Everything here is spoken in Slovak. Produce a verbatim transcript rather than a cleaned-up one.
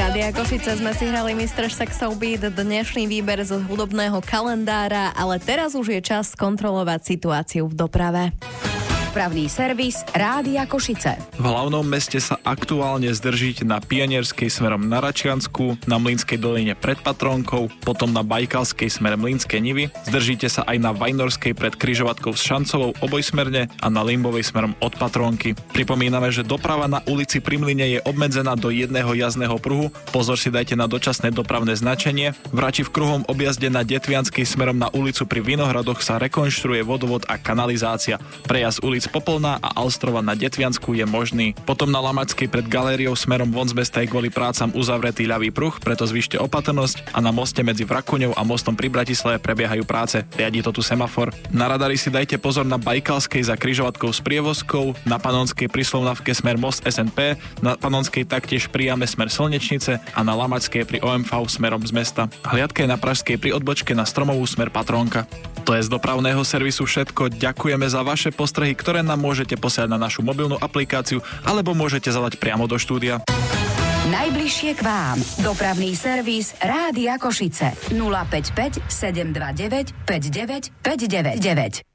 Rádia Košice sme si hrali mister Saxo Beat, dnešný výber z hudobného kalendára, ale teraz už je čas kontrolovať situáciu v doprave. Dopravný servis Rádia Košice. V hlavnom meste sa aktuálne zdržíte na Pionierskej smerom na Račiansku, na Mlynskej doline pred Patrónkou, potom na Bajkalskej smerom Mlynské Nivy, zdržíte sa aj na Vajnorskej pred križovatkou s Šancovou obojsmerne a na Limbovej smerom od Patrónky. Pripomíname, že doprava na ulici Pri Mlyne je obmedzená do jedného jazdného pruhu. Pozor si dajte na dočasné dopravné značenie. V Rači v kruhom objazde na Detvianskej smerom na ulicu Pri Vinohradoch sa rekonštruuje vodovod a kanalizácia. Prejazd ulic Popolná a Alstrova na Detviansku je možný. Potom na Lamačskej pred galériou smerom von z mesta je kvôli prácam uzavretý ľavý pruh, preto zvýšte opatrnosť, a na moste medzi Vrakuňou a mostom pri Bratislave prebiehajú práce. Riadi to tu semafor. Na radari si dajte pozor na Bajkalskej za križovatkou s prievozkou, na Panonskej pri Slovnavke smer most es en pé, na Panonskej taktiež pri jame smer Slnečnice a na Lamačskej pri ó em vé smerom z mesta. Hliadke na Pražskej pri odbočke na Stromovú smer Patrónka. To je z dopravného servisu všetko. Ďakujeme za vaše postrehy, ktoré nám môžete posielať na našu mobilnú aplikáciu alebo môžete zadať priamo do štúdia. Najbližšie k vám. Dopravný servis Rádia Košice. nula päť päť sedem dva deväť päť deväť päť deväť deväť.